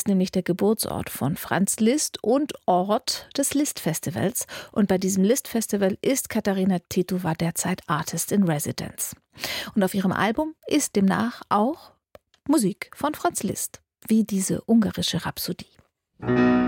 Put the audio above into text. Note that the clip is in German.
ist nämlich der Geburtsort von Franz Liszt und Ort des Liszt-Festivals. Und bei diesem Liszt-Festival ist Katharina Titova derzeit Artist in Residence. Und auf ihrem Album ist demnach auch Musik von Franz Liszt, wie diese ungarische Rhapsodie.